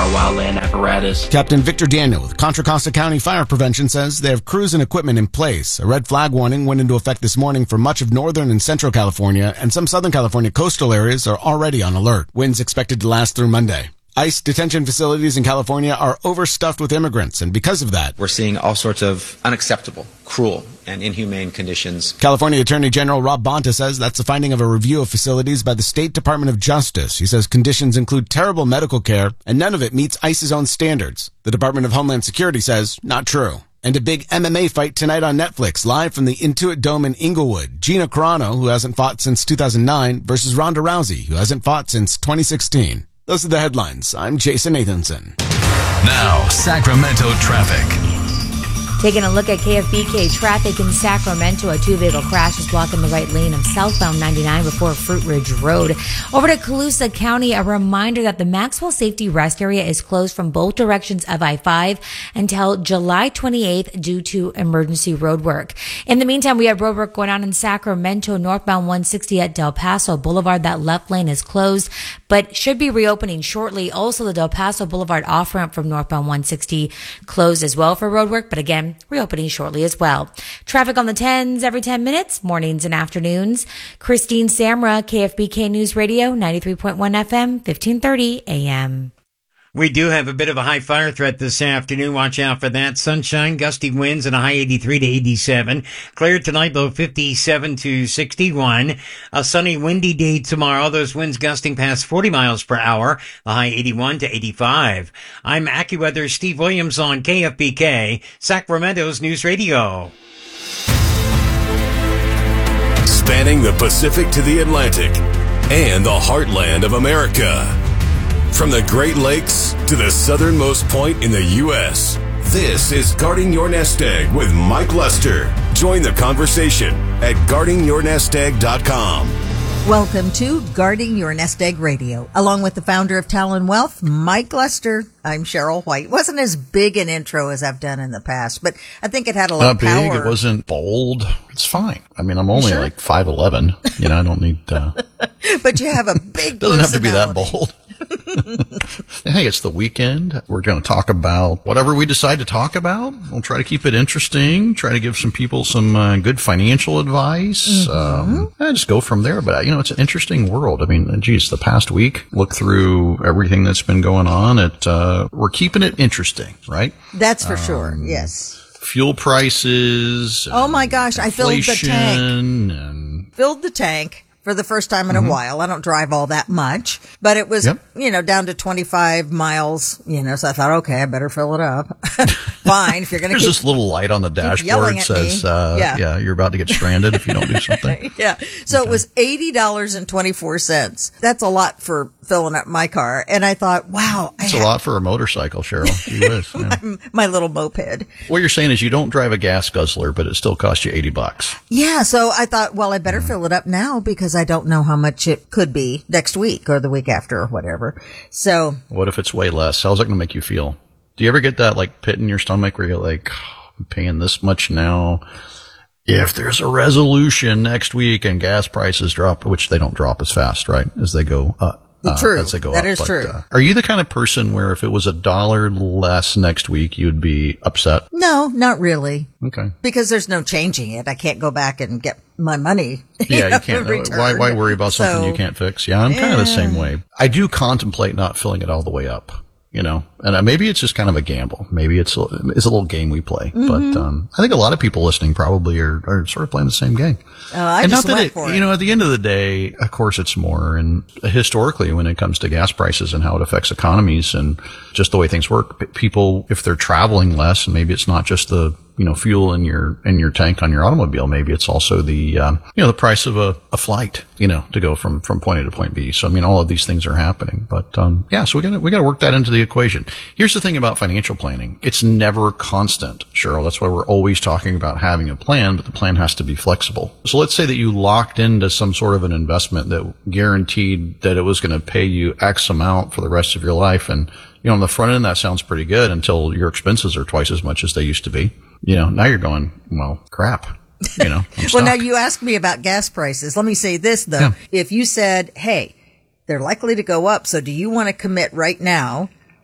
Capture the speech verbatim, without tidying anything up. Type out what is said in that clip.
our wildland apparatus. Captain Victor Daniel with Contra Costa County Fire Prevention says they have crews and equipment in place. A red flag warning went into effect this morning for much of northern and central California, and some southern California coastal areas are already on alert. Winds expected to last through Monday. ICE detention facilities in California are overstuffed with immigrants, and because of that, we're seeing all sorts of unacceptable, cruel, and inhumane conditions. California Attorney General Rob Bonta says that's the finding of a review of facilities by the State Department of Justice. He says conditions include terrible medical care, and none of it meets ICE's own standards. The Department of Homeland Security says not true. And a big M M A fight tonight on Netflix, live from the Intuit Dome in Inglewood. Gina Carano, who hasn't fought since two thousand nine, versus Ronda Rousey, who hasn't fought since twenty sixteen. Those are the headlines. I'm Jason Nathanson. Now, Sacramento traffic. Taking a look at K F B K traffic in Sacramento, a two-vehicle crash is blocking the right lane of southbound ninety-nine before Fruit Ridge Road. Over to Colusa County, a reminder that the Maxwell Safety Rest Area is closed from both directions of I five until July twenty-eighth due to emergency road work. In the meantime, we have road work going on in Sacramento, northbound one sixty at Del Paso Boulevard. That left lane is closed, but should be reopening shortly. Also, the Del Paso Boulevard off-ramp from northbound one sixty closed as well for road work, but again, reopening shortly as well. Traffic on the tens every ten minutes, mornings and afternoons. Christine Samra, K F B K News Radio, ninety-three point one F M, fifteen thirty A M. We do have a bit of a high fire threat this afternoon. Watch out for that. Sunshine, gusty winds, and a high eighty-three to eighty-seven. Clear tonight, low fifty-seven to sixty-one. A sunny, windy day tomorrow. Those winds gusting past forty miles per hour. The high eighty-one to eighty-five. I'm AccuWeather Steve Williams on K F B K, Sacramento's News Radio. Spanning the Pacific to the Atlantic and the heartland of America. From the Great Lakes to the southernmost point in the U S, this is Guarding Your Nest Egg with Mike Lester. Join the conversation at guarding your nest egg dot com. Welcome to Guarding Your Nest Egg Radio, along with the founder of Talon Wealth, Mike Lester. I'm Cheryl White. Wasn't as big an intro as I've done in the past, but I think it had a lot Not of power. big. It wasn't bold. It's fine. I mean, I'm only Sure? like five eleven. You know, I don't need. Uh, but you have a big. doesn't have to be that personality. bold. Hey, it's the weekend. We're going to talk about whatever we decide to talk about. We'll try to keep it interesting, try to give some people some uh, good financial advice, Mm-hmm. um, and just go from there. But, uh, you know, it's an interesting world. I mean, geez, the past week, look through everything that's been going on. It, uh, we're keeping it interesting, right? That's for Um, sure. Yes. Fuel prices. Oh my gosh, I filled the tank. inflation and Filled the tank for the first time in Mm-hmm. a while. I don't drive all that much, but it was, Yep. you know, down to twenty-five miles, you know, so I thought, okay, I better fill it up. Fine. If you're going to there's keep this little light on the yelling dashboard at says, me. uh, Yeah. yeah, you're about to get stranded if you don't do something. Yeah. So it was eighty dollars and twenty-four cents. That's a lot for filling up my car. And I thought, wow. It's I a ha- lot for a motorcycle, Cheryl. Gee whiz, yeah. my little moped. What you're saying is you don't drive a gas guzzler, but it still costs you eighty bucks. Yeah. So I thought, well, I better fill it up now because I don't know how much it could be next week or the week after or whatever. So What if it's way less? How's it going to make you feel? Do you ever get that like pit in your stomach where you're like, oh, I'm paying this much now? If there's a resolution next week and gas prices drop, which they don't drop as fast, right, as they go up. Uh, True. As they go That up. is But, true. Uh, are you the kind of person where if it was a dollar less next week, you'd be upset? no, not really. Okay. Because there's no changing it. I can't go back and get my money. Yeah, know, you can't. uh, returned. Why, why worry about something So, you can't fix? Yeah, I'm kind of the same way. I do contemplate not filling it all the way up, you know, and uh, maybe it's just kind of a gamble. Maybe it's a, it's a little game we play. Mm-hmm. But um, I think a lot of people listening probably are, are sort of playing the same game. Oh, I and just not that went it, for it. you know, at the end of the day, of course, it's more. And historically, when it comes to gas prices and how it affects economies and just the way things work, p- people, if they're traveling less, and maybe it's not just the you know, fuel in your, in your tank on your automobile. Maybe it's also the, um, you know, the price of a, a flight, you know, to go from, from point A to point B. So, I mean, all of these things are happening, but, um, yeah, so we gotta, we gotta work that into the equation. Here's the thing about financial planning. It's never constant, Cheryl. That's why we're always talking about having a plan, but the plan has to be flexible. So let's say that you locked into some sort of an investment that guaranteed that it was going to pay you X amount for the rest of your life. And, you know, on the front end, that sounds pretty good until your expenses are twice as much as they used to be. You know, now you're going, well, crap. You know, I'm well, now stuck. you asked me about gas prices. Let me say this, though. Yeah. If you said, hey, they're likely to go up, so do you want to commit right now